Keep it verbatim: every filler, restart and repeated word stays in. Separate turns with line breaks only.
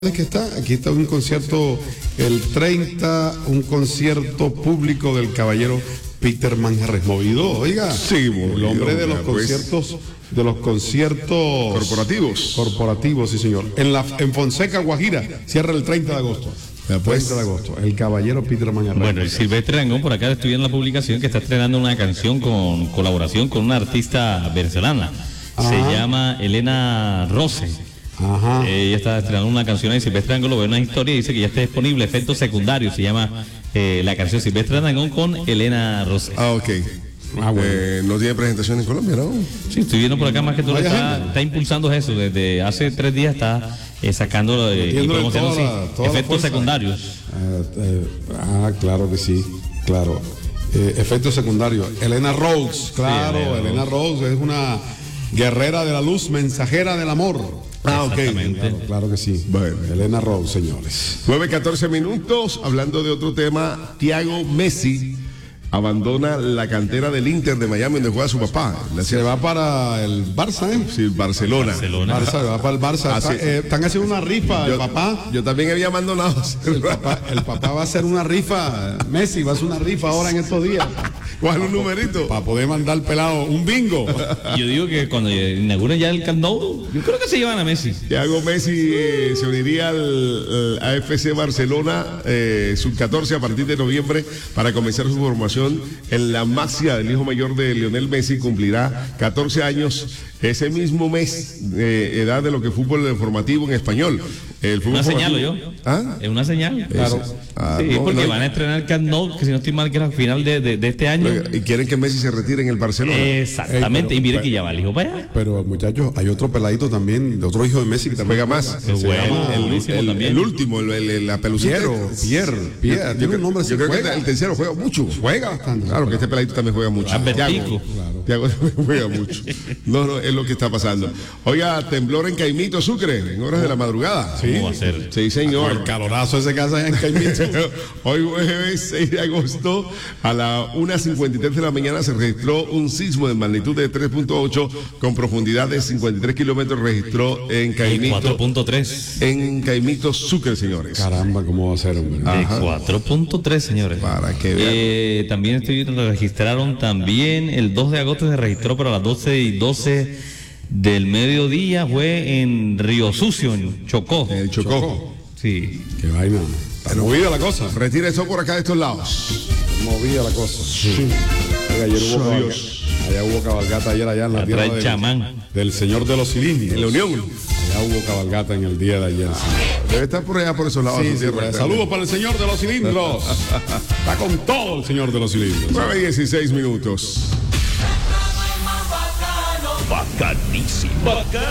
Que está, aquí está un concierto el treinta, un concierto público del caballero Peter Manjarres movido, oiga,
sí, movido,
el hombre de los
pues,
conciertos, de los conciertos
corporativos,
corporativos, sí señor, en la en Fonseca, Guajira, cierra el treinta de agosto. Pues, treinta de agosto, el caballero Peter Manjarres.
Bueno, y Silvestre Dangond, por acá estoy viendo la publicación que está estrenando una canción con colaboración con una artista venezolana, Ajá. se llama Elena Rose.
Ajá.
Eh, ella está estrenando una canción de Silvestre Dangond, lo ve una historia y dice que ya está disponible, efectos secundarios, se llama eh, la canción Silvestre Dangond con Elena Rose.
Ah, ok. Ah, bueno. eh, no tiene presentación en Colombia, ¿no?
Sí, estoy viendo por acá más que todo está, está impulsando eso, desde hace tres días está eh, sacando eh, y promocionando toda la, toda efectos secundarios.
Uh, eh, ah, claro que sí, claro. Eh, efectos secundarios. Elena Rose, claro, sí, Elena, Elena Rose es una guerrera de la luz, mensajera del amor.
Ah, ok.
Claro, claro que sí. Bueno. Elena Rose, señores.
nueve catorce minutos, hablando de otro tema, Thiago Messi abandona la cantera del Inter de Miami donde juega su papá.
Se va para el Barça, ¿eh?
Sí, Barcelona.
Barcelona. Barça, va para el Barça. Está, eh, están haciendo una rifa,
yo,
el papá.
Yo también había abandonado.
El papá, el papá va a hacer una rifa. Messi va a hacer una rifa ahora en estos días.
¿Cuál un numerito?
Para poder mandar pelado un bingo.
Yo digo que cuando inauguren ya el Camp Nou, yo creo que se llevan a Messi.
Thiago Messi eh, se uniría al, al A F C Barcelona eh, sub catorce a partir de noviembre para comenzar su formación en la Masia. Del hijo mayor de Lionel Messi cumplirá catorce años ese mismo mes, eh, edad de lo que es fútbol formativo en español. El fútbol
una señal, yo.
¿Ah?
Es una señal.
Claro.
Ah, sí, no, porque no, van a estrenar el Camp Nou, que si no estoy mal, que era al final de, de, de este año.
Y quieren que Messi se retire en el Barcelona.
Exactamente. Ey, pero, y mire pero, que ya va el hijo para allá.
Pero, muchachos, hay otro peladito también, de otro hijo de Messi que también
juega más.
Se
bueno,
llama,
el, el, el, el, el último, el, el, la pelucita.
Pierre. Pierre. Tiene un nombre así.
Yo creo juega. que el tercero juega mucho.
Juega bastante.
Claro, que este peladito también juega mucho.
Thiago.
Thiago también juega mucho. No, no, es lo que está pasando. Oiga, temblor en Caimito, Sucre, en horas de la madrugada.
Sí. ¿Cómo va a ser?
Sí, señor.
El calorazo ese que hace en Caimito.
Hoy jueves seis de agosto a la una cincuenta y tres de la mañana se registró un sismo de magnitud de tres punto ocho con profundidad de cincuenta y tres kilómetros, registró en Caimito.
cuatro punto tres.
En Caimito, Sucre, señores.
Caramba, ¿cómo va a ser, hombre?
De cuatro punto tres, señores.
Para que vean.
Eh, también estoy viendo, registraron también el dos de agosto se registró para las doce y doce del mediodía, fue en Río Sucio, en Chocó.
El Chocó. Chocó.
Sí.
Qué vaina. Está movida la cosa.
Retira eso por acá de estos lados.
Movida la cosa. Sí. Oiga, ayer hubo cabalgata, allá hubo cabalgata ayer allá en la tierra del,
chamán.
del señor de los cilindros.
En la Unión.
Allá hubo cabalgata en el día de ayer.
Ah, debe estar por allá por esos lados.
Sí, sí, pues, saludos para el señor de los cilindros. Está con todo el señor de los cilindros.
nueve y dieciséis minutos.
Bacanísimo. Bacán.